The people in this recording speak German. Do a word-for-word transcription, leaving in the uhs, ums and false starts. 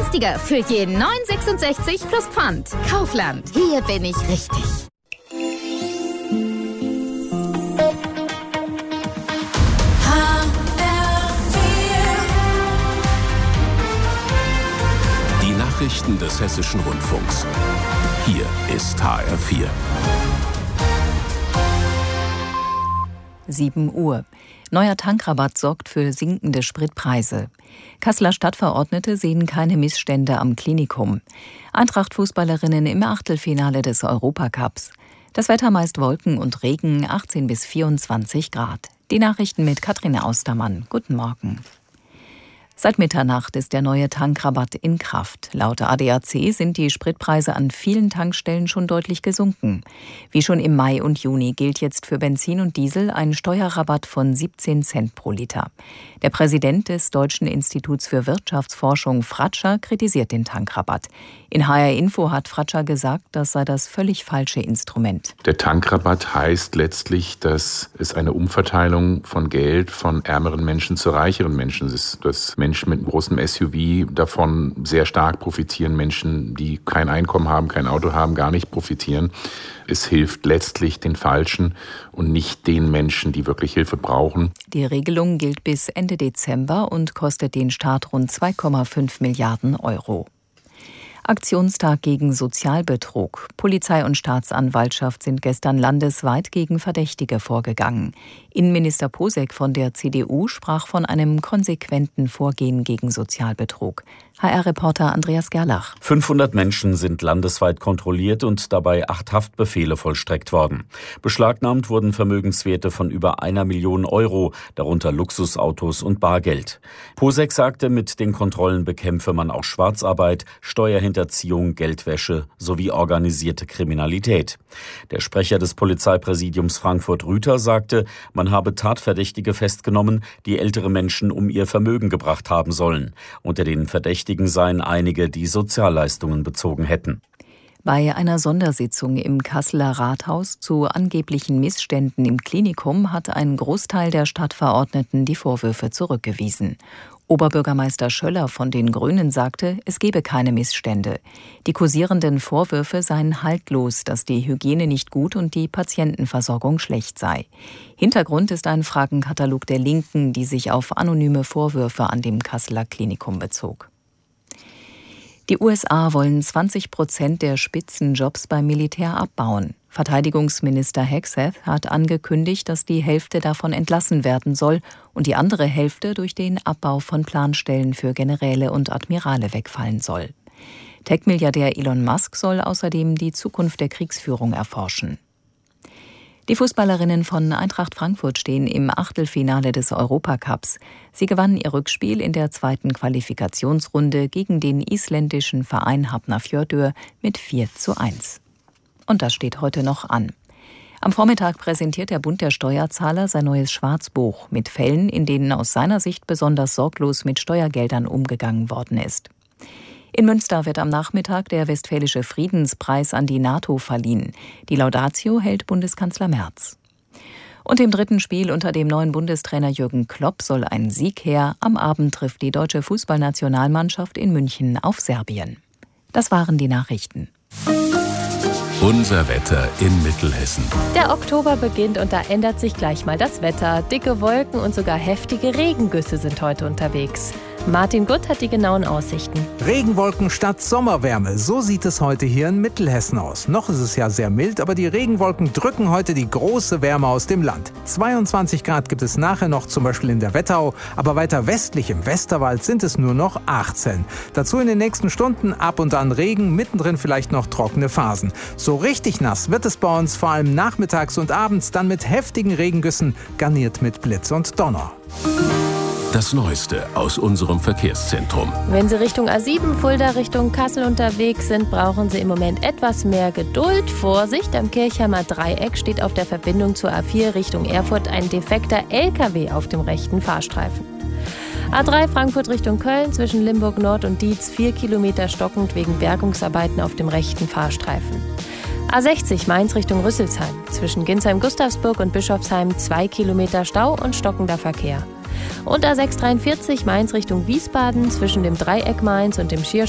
günstiger für jeden neun Euro sechsundsechzig plus Pfand. Kaufland, hier bin ich richtig. Die Nachrichten des Hessischen Rundfunks. Hier ist H R vier. sieben Uhr. Neuer Tankrabatt sorgt für sinkende Spritpreise. Kasseler Stadtverordnete sehen keine Missstände am Klinikum. Eintracht-Fußballerinnen im Achtelfinale des Europacups. Das Wetter meist Wolken und Regen, achtzehn bis vierundzwanzig Grad. Die Nachrichten mit Katrin Austermann. Guten Morgen. Seit Mitternacht ist der neue Tankrabatt in Kraft. Laut A D A C sind die Spritpreise an vielen Tankstellen schon deutlich gesunken. Wie schon im Mai und Juni gilt jetzt für Benzin und Diesel ein Steuerrabatt von siebzehn Cent pro Liter. Der Präsident des Deutschen Instituts für Wirtschaftsforschung, Fratscher, kritisiert den Tankrabatt. In H R Info hat Fratscher gesagt, das sei das völlig falsche Instrument. Der Tankrabatt heißt letztlich, dass es eine Umverteilung von Geld von ärmeren Menschen zu reicheren Menschen ist. Dass Menschen mit einem großen S U V davon sehr stark profitieren, Menschen, die kein Einkommen haben, kein Auto haben, gar nicht profitieren. Es hilft letztlich den Falschen und nicht den Menschen, die wirklich Hilfe brauchen. Die Regelung gilt bis Ende Dezember und kostet den Staat rund zwei Komma fünf Milliarden Euro. Aktionstag gegen Sozialbetrug. Polizei und Staatsanwaltschaft sind gestern landesweit gegen Verdächtige vorgegangen. Innenminister Posek von der C D U sprach von einem konsequenten Vorgehen gegen Sozialbetrug. H R-Reporter Andreas Gerlach. fünfhundert Menschen sind landesweit kontrolliert und dabei acht Haftbefehle vollstreckt worden. Beschlagnahmt wurden Vermögenswerte von über einer Million Euro, darunter Luxusautos und Bargeld. Posek sagte, mit den Kontrollen bekämpfe man auch Schwarzarbeit, Steuerhinterziehung, Geldwäsche sowie organisierte Kriminalität. Der Sprecher des Polizeipräsidiums Frankfurt Rüther sagte, man habe Tatverdächtige festgenommen, die ältere Menschen um ihr Vermögen gebracht haben sollen. Unter den Verdächtigen seien einige, die Sozialleistungen bezogen hätten. Bei einer Sondersitzung im Kasseler Rathaus zu angeblichen Missständen im Klinikum hat ein Großteil der Stadtverordneten die Vorwürfe zurückgewiesen. Oberbürgermeister Schöller von den Grünen sagte, es gebe keine Missstände. Die kursierenden Vorwürfe seien haltlos, dass die Hygiene nicht gut und die Patientenversorgung schlecht sei. Hintergrund ist ein Fragenkatalog der Linken, die sich auf anonyme Vorwürfe an dem Kasseler Klinikum bezog. Die U S A wollen zwanzig Prozent der Spitzenjobs beim Militär abbauen. Verteidigungsminister Hegseth hat angekündigt, dass die Hälfte davon entlassen werden soll und die andere Hälfte durch den Abbau von Planstellen für Generäle und Admirale wegfallen soll. Tech-Milliardär Elon Musk soll außerdem die Zukunft der Kriegsführung erforschen. Die Fußballerinnen von Eintracht Frankfurt stehen im Achtelfinale des Europacups. Sie gewannen ihr Rückspiel in der zweiten Qualifikationsrunde gegen den isländischen Verein Hafnarfjörður mit vier zu eins. Und das steht heute noch an. Am Vormittag präsentiert der Bund der Steuerzahler sein neues Schwarzbuch mit Fällen, in denen aus seiner Sicht besonders sorglos mit Steuergeldern umgegangen worden ist. In Münster wird am Nachmittag der Westfälische Friedenspreis an die NATO verliehen. Die Laudatio hält Bundeskanzler Merz. Und im dritten Spiel unter dem neuen Bundestrainer Jürgen Klopp soll ein Sieg her. Am Abend trifft die deutsche Fußballnationalmannschaft in München auf Serbien. Das waren die Nachrichten. Unser Wetter in Mittelhessen. Der Oktober beginnt und da ändert sich gleich mal das Wetter. Dicke Wolken und sogar heftige Regengüsse sind heute unterwegs. Martin Gutt hat die genauen Aussichten. Regenwolken statt Sommerwärme. So sieht es heute hier in Mittelhessen aus. Noch ist es ja sehr mild, aber die Regenwolken drücken heute die große Wärme aus dem Land. zweiundzwanzig Grad gibt es nachher noch, zum Beispiel in der Wetterau, aber weiter westlich im Westerwald sind es nur noch achtzehn. Dazu in den nächsten Stunden ab und an Regen, mittendrin vielleicht noch trockene Phasen. So richtig nass wird es bei uns vor allem nachmittags und abends, dann mit heftigen Regengüssen, garniert mit Blitz und Donner. Das Neueste aus unserem Verkehrszentrum. Wenn Sie Richtung A sieben Fulda Richtung Kassel unterwegs sind, brauchen Sie im Moment etwas mehr Geduld. Vorsicht, am Kirchheimer Dreieck steht auf der Verbindung zur A vier Richtung Erfurt ein defekter L K W auf dem rechten Fahrstreifen. A drei Frankfurt Richtung Köln zwischen Limburg Nord und Dietz vier Kilometer stockend wegen Bergungsarbeiten auf dem rechten Fahrstreifen. A sechzig Mainz Richtung Rüsselsheim zwischen Ginsheim-Gustavsburg und Bischofsheim zwei Kilometer Stau und stockender Verkehr. Und A sechs dreiundvierzig Mainz Richtung Wiesbaden zwischen dem Dreieck Mainz und dem Schiersch